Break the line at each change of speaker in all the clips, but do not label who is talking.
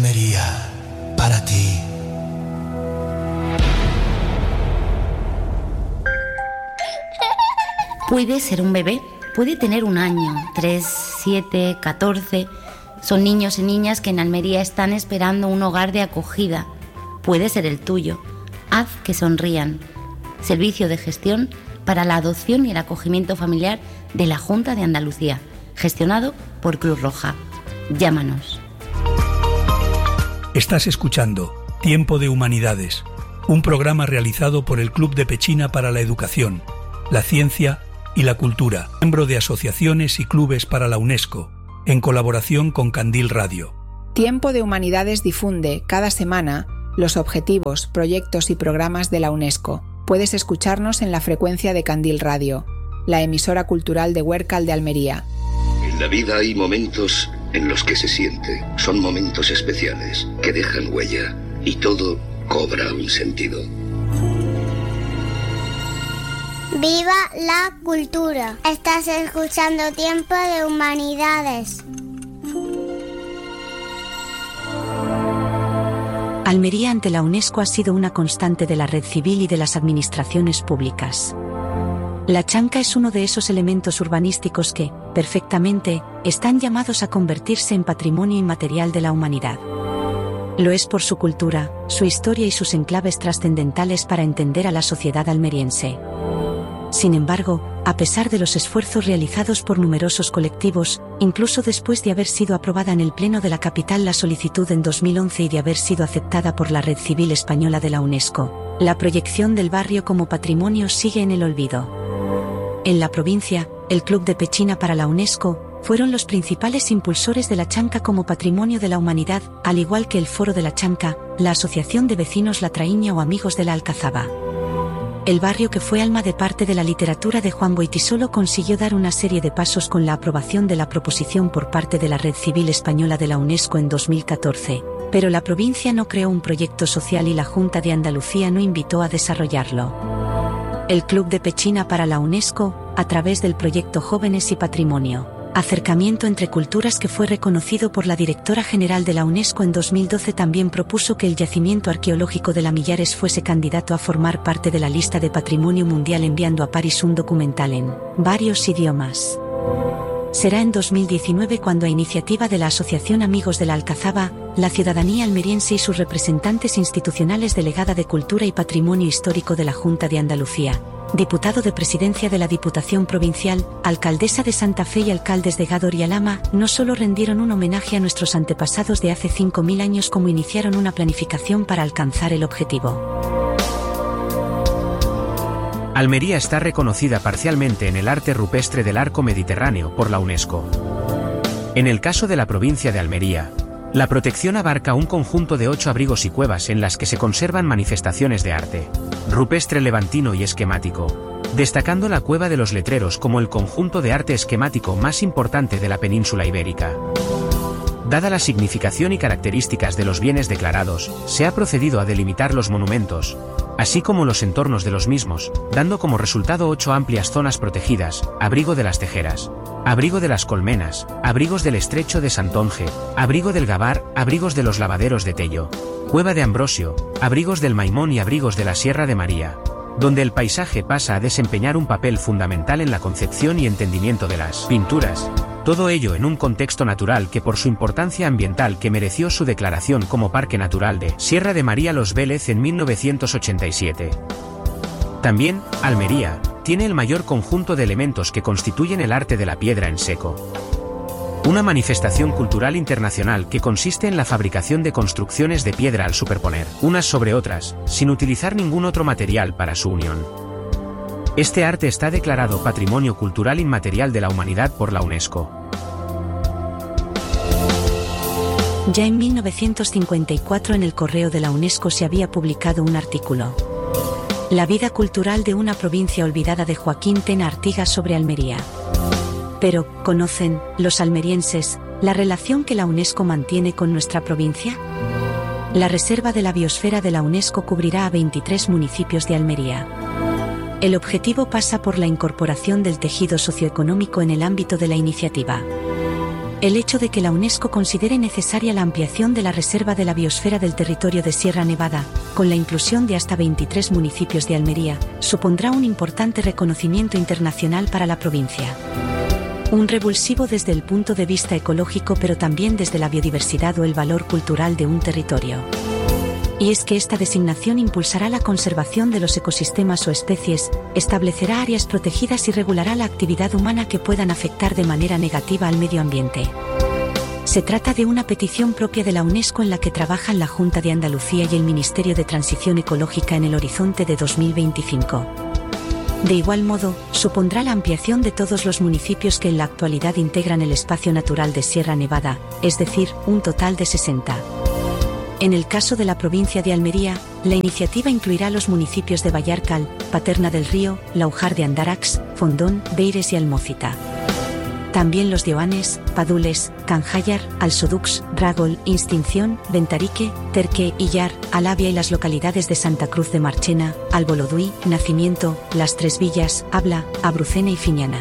Almería, para ti.
Puede ser un bebé, puede tener 1 año, 3, 7, 14. Son niños y niñas que en Almería están esperando un hogar de acogida. Puede ser el tuyo. Haz que sonrían. Servicio de gestión para la adopción y el acogimiento familiar de la Junta de Andalucía, gestionado por Cruz Roja. Llámanos.
Estás escuchando Tiempo de Humanidades, un programa realizado por el Club de Pechina para la Educación, la Ciencia y la Cultura, miembro de asociaciones y clubes para la UNESCO, en colaboración con Candil Radio.
Tiempo de Humanidades difunde cada semana los objetivos, proyectos y programas de la UNESCO. Puedes escucharnos en la frecuencia de Candil Radio, la emisora cultural de Huércal de Almería.
En la vida hay momentos en los que se siente. Son momentos especiales que dejan huella y todo cobra un sentido.
¡Viva la cultura! Estás escuchando Tiempo de Humanidades.
Almería ante la UNESCO ha sido una constante de la red civil y de las administraciones públicas. La chanca es uno de esos elementos urbanísticos que, perfectamente, están llamados a convertirse en patrimonio inmaterial de la humanidad. Lo es por su cultura, su historia y sus enclaves trascendentales para entender a la sociedad almeriense. Sin embargo, a pesar de los esfuerzos realizados por numerosos colectivos, incluso después de haber sido aprobada en el Pleno de la capital la solicitud en 2011 y de haber sido aceptada por la Red Civil Española de la UNESCO, la proyección del barrio como patrimonio sigue en el olvido. En la provincia, el Club de Pechina para la UNESCO fueron los principales impulsores de la chanca como patrimonio de la humanidad, al igual que el Foro de la Chanca, la Asociación de Vecinos La Traíña o Amigos de la Alcazaba. El barrio, que fue alma de parte de la literatura de Juan Boitisolo, consiguió dar una serie de pasos con la aprobación de la proposición por parte de la Red Civil Española de la UNESCO en 2014, pero la provincia no creó un proyecto social y la Junta de Andalucía no invitó a desarrollarlo. El Club de Pechina para la UNESCO, a través del proyecto Jóvenes y Patrimonio, Acercamiento entre Culturas, que fue reconocido por la directora general de la UNESCO en 2012, también propuso que el yacimiento arqueológico de la Millares fuese candidato a formar parte de la lista de Patrimonio Mundial, enviando a París un documental en varios idiomas. Será en 2019 cuando, a iniciativa de la Asociación Amigos de la Alcazaba, la ciudadanía almeriense y sus representantes institucionales, delegada de Cultura y Patrimonio Histórico de la Junta de Andalucía, diputado de Presidencia de la Diputación Provincial, alcaldesa de Santa Fe y alcaldes de Gádor y Alhama, no solo rendieron un homenaje a nuestros antepasados de hace 5.000 años, como iniciaron una planificación para alcanzar el objetivo.
Almería está reconocida parcialmente en el arte rupestre del arco mediterráneo por la UNESCO. En el caso de la provincia de Almería, la protección abarca un conjunto de 8 abrigos y cuevas en las que se conservan manifestaciones de arte rupestre levantino y esquemático, destacando la Cueva de los Letreros como el conjunto de arte esquemático más importante de la península ibérica. Dada la significación y características de los bienes declarados, se ha procedido a delimitar los monumentos, así como los entornos de los mismos, dando como resultado 8 amplias zonas protegidas: Abrigo de las Tejeras, Abrigo de las Colmenas, Abrigos del Estrecho de Santonge, Abrigo del Gabar, Abrigos de los Lavaderos de Tello, Cueva de Ambrosio, Abrigos del Maimón y Abrigos de la Sierra de María, donde el paisaje pasa a desempeñar un papel fundamental en la concepción y entendimiento de las pinturas. Todo ello en un contexto natural que, por su importancia ambiental, que mereció su declaración como Parque Natural de Sierra de María Los Vélez en 1987. También, Almería tiene el mayor conjunto de elementos que constituyen el arte de la piedra en seco. Una manifestación cultural internacional que consiste en la fabricación de construcciones de piedra al superponer unas sobre otras, sin utilizar ningún otro material para su unión. Este arte está declarado Patrimonio Cultural Inmaterial de la Humanidad por la UNESCO.
Ya en 1954 en el Correo de la UNESCO se había publicado un artículo: La vida cultural de una provincia olvidada, de Joaquín Tena Artigas, sobre Almería. Pero, ¿conocen, los almerienses, la relación que la UNESCO mantiene con nuestra provincia? La Reserva de la Biosfera de la UNESCO cubrirá a 23 municipios de Almería. El objetivo pasa por la incorporación del tejido socioeconómico en el ámbito de la iniciativa. El hecho de que la UNESCO considere necesaria la ampliación de la Reserva de la Biosfera del territorio de Sierra Nevada, con la inclusión de hasta 23 municipios de Almería, supondrá un importante reconocimiento internacional para la provincia. Un revulsivo desde el punto de vista ecológico, pero también desde la biodiversidad o el valor cultural de un territorio. Y es que esta designación impulsará la conservación de los ecosistemas o especies, establecerá áreas protegidas y regulará la actividad humana que puedan afectar de manera negativa al medio ambiente. Se trata de una petición propia de la UNESCO en la que trabajan la Junta de Andalucía y el Ministerio de Transición Ecológica en el horizonte de 2025. De igual modo, supondrá la ampliación de todos los municipios que en la actualidad integran el espacio natural de Sierra Nevada, es decir, un total de 60. En el caso de la provincia de Almería, la iniciativa incluirá los municipios de Vallarcal, Paterna del Río, Laujar de Andarax, Fondón, Beires y Almócita. También los de Oanes, Padules, Canjayar, Alsodux, Ragol, Instinción, Ventarique, Terque, Illar, Alavia y las localidades de Santa Cruz de Marchena, Alboloduí, Nacimiento, Las Tres Villas, Abla, Abrucena y Fiñana.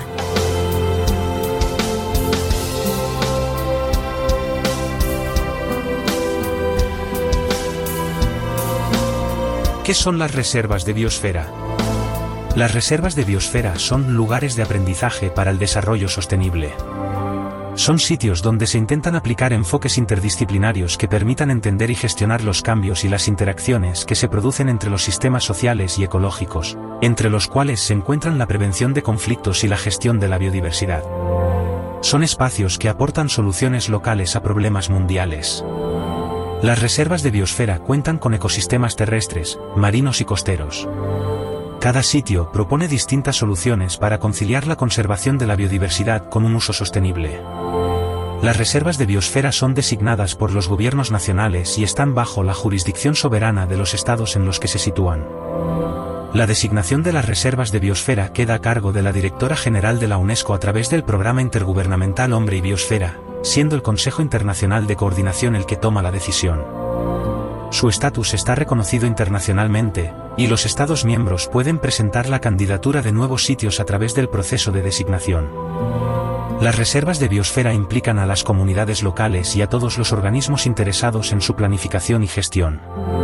¿Qué son las reservas de biosfera? Las reservas de biosfera son lugares de aprendizaje para el desarrollo sostenible. Son sitios donde se intentan aplicar enfoques interdisciplinarios que permitan entender y gestionar los cambios y las interacciones que se producen entre los sistemas sociales y ecológicos, entre los cuales se encuentran la prevención de conflictos y la gestión de la biodiversidad. Son espacios que aportan soluciones locales a problemas mundiales. Las reservas de biosfera cuentan con ecosistemas terrestres, marinos y costeros. Cada sitio propone distintas soluciones para conciliar la conservación de la biodiversidad con un uso sostenible. Las reservas de biosfera son designadas por los gobiernos nacionales y están bajo la jurisdicción soberana de los estados en los que se sitúan. La designación de las reservas de biosfera queda a cargo de la Directora General de la UNESCO a través del Programa Intergubernamental Hombre y Biosfera, siendo el Consejo Internacional de Coordinación el que toma la decisión. Su estatus está reconocido internacionalmente, y los Estados miembros pueden presentar la candidatura de nuevos sitios a través del proceso de designación. Las reservas de biosfera implican a las comunidades locales y a todos los organismos interesados en su planificación y gestión.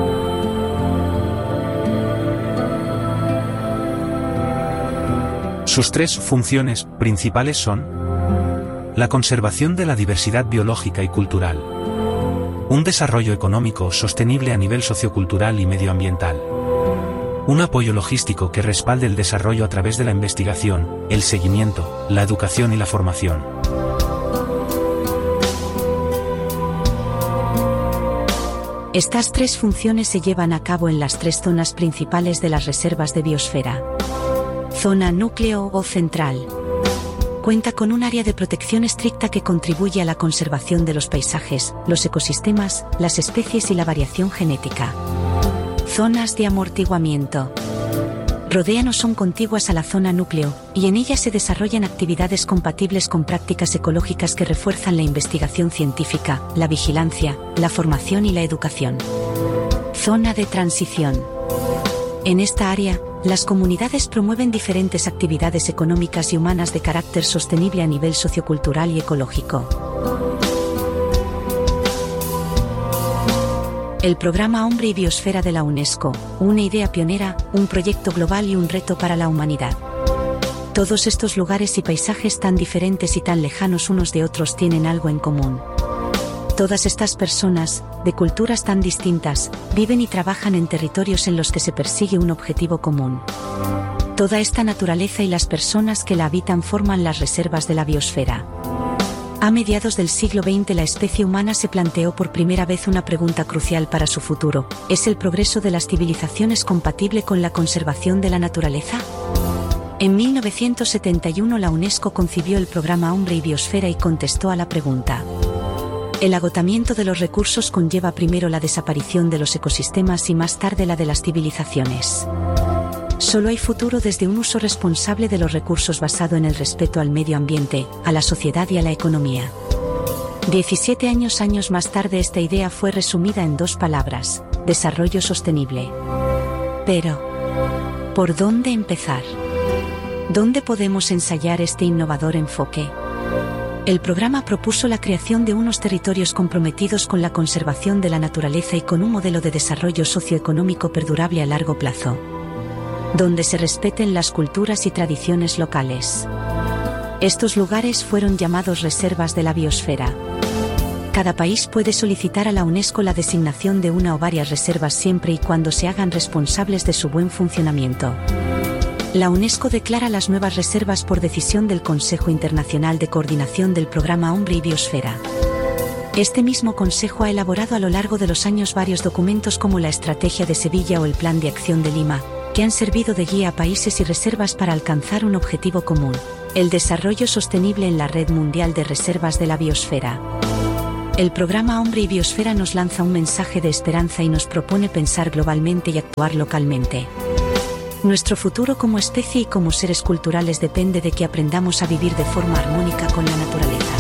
Sus tres funciones principales son: la conservación de la diversidad biológica y cultural, un desarrollo económico sostenible a nivel sociocultural y medioambiental, un apoyo logístico que respalde el desarrollo a través de la investigación, el seguimiento, la educación y la formación.
Estas tres funciones se llevan a cabo en las tres zonas principales de las reservas de biosfera. Zona núcleo o central. Cuenta con un área de protección estricta que contribuye a la conservación de los paisajes, los ecosistemas, las especies y la variación genética. Zonas de amortiguamiento. Rodean o son contiguas a la zona núcleo, y en ellas se desarrollan actividades compatibles con prácticas ecológicas que refuerzan la investigación científica, la vigilancia, la formación y la educación. Zona de transición. En esta área, las comunidades promueven diferentes actividades económicas y humanas de carácter sostenible a nivel sociocultural y ecológico. El programa Hombre y Biosfera de la UNESCO, una idea pionera, un proyecto global y un reto para la humanidad. Todos estos lugares y paisajes tan diferentes y tan lejanos unos de otros tienen algo en común. Todas estas personas, de culturas tan distintas, viven y trabajan en territorios en los que se persigue un objetivo común. Toda esta naturaleza y las personas que la habitan forman las reservas de la biosfera. A mediados del siglo XX la especie humana se planteó por primera vez una pregunta crucial para su futuro: ¿es el progreso de las civilizaciones compatible con la conservación de la naturaleza? En 1971 la UNESCO concibió el programa Hombre y Biosfera y contestó a la pregunta. El agotamiento de los recursos conlleva primero la desaparición de los ecosistemas y más tarde la de las civilizaciones. Solo hay futuro desde un uso responsable de los recursos basado en el respeto al medio ambiente, a la sociedad y a la economía. 17 años más tarde esta idea fue resumida en dos palabras: desarrollo sostenible. Pero, ¿por dónde empezar? ¿Dónde podemos ensayar este innovador enfoque? El programa propuso la creación de unos territorios comprometidos con la conservación de la naturaleza y con un modelo de desarrollo socioeconómico perdurable a largo plazo, donde se respeten las culturas y tradiciones locales. Estos lugares fueron llamados reservas de la biosfera. Cada país puede solicitar a la UNESCO la designación de una o varias reservas siempre y cuando se hagan responsables de su buen funcionamiento. La UNESCO declara las nuevas reservas por decisión del Consejo Internacional de Coordinación del Programa Hombre y Biosfera. Este mismo Consejo ha elaborado a lo largo de los años varios documentos como la Estrategia de Sevilla o el Plan de Acción de Lima, que han servido de guía a países y reservas para alcanzar un objetivo común: el desarrollo sostenible en la Red Mundial de Reservas de la Biosfera. El programa Hombre y Biosfera nos lanza un mensaje de esperanza y nos propone pensar globalmente y actuar localmente. Nuestro futuro como especie y como seres culturales depende de que aprendamos a vivir de forma armónica con la naturaleza.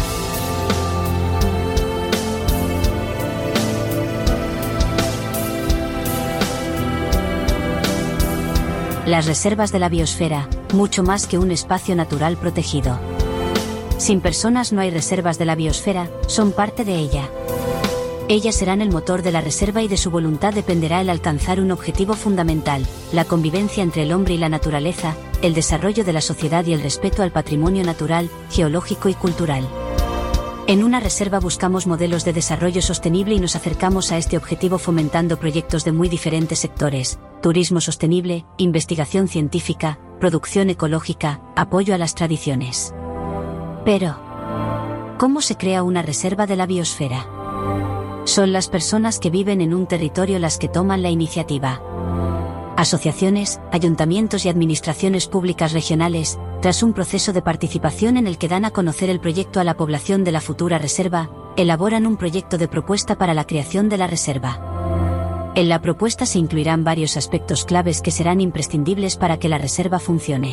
Las reservas de la biosfera, mucho más que un espacio natural protegido. Sin personas no hay reservas de la biosfera, son parte de ella. Ellas serán el motor de la reserva y de su voluntad dependerá el alcanzar un objetivo fundamental: la convivencia entre el hombre y la naturaleza, el desarrollo de la sociedad y el respeto al patrimonio natural, geológico y cultural. En una reserva buscamos modelos de desarrollo sostenible y nos acercamos a este objetivo fomentando proyectos de muy diferentes sectores: turismo sostenible, investigación científica, producción ecológica, apoyo a las tradiciones. Pero, ¿cómo se crea una reserva de la biosfera? Son las personas que viven en un territorio las que toman la iniciativa. Asociaciones, ayuntamientos y administraciones públicas regionales, tras un proceso de participación en el que dan a conocer el proyecto a la población de la futura reserva, elaboran un proyecto de propuesta para la creación de la reserva. En la propuesta se incluirán varios aspectos claves que serán imprescindibles para que la reserva funcione.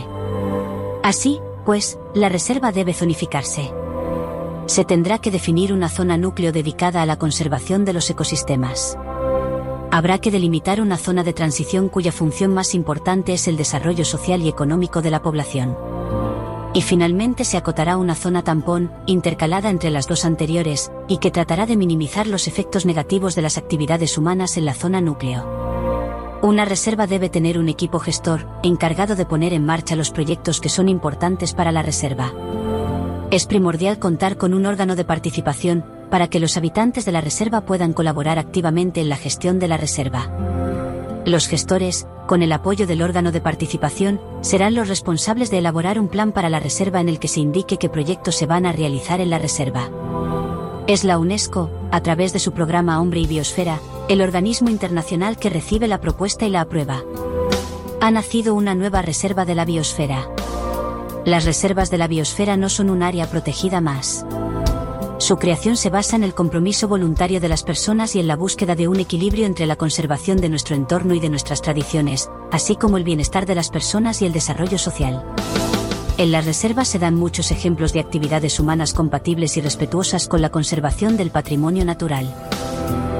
Así, pues, la reserva debe zonificarse. Se tendrá que definir una zona núcleo dedicada a la conservación de los ecosistemas. Habrá que delimitar una zona de transición cuya función más importante es el desarrollo social y económico de la población. Y finalmente se acotará una zona tampón, intercalada entre las dos anteriores, y que tratará de minimizar los efectos negativos de las actividades humanas en la zona núcleo. Una reserva debe tener un equipo gestor, encargado de poner en marcha los proyectos que son importantes para la reserva. Es primordial contar con un órgano de participación, para que los habitantes de la reserva puedan colaborar activamente en la gestión de la reserva. Los gestores, con el apoyo del órgano de participación, serán los responsables de elaborar un plan para la reserva en el que se indique qué proyectos se van a realizar en la reserva. Es la UNESCO, a través de su programa Hombre y Biosfera, el organismo internacional que recibe la propuesta y la aprueba. Ha nacido una nueva reserva de la biosfera. Las reservas de la biosfera no son un área protegida más. Su creación se basa en el compromiso voluntario de las personas y en la búsqueda de un equilibrio entre la conservación de nuestro entorno y de nuestras tradiciones, así como el bienestar de las personas y el desarrollo social. En las reservas se dan muchos ejemplos de actividades humanas compatibles y respetuosas con la conservación del patrimonio natural.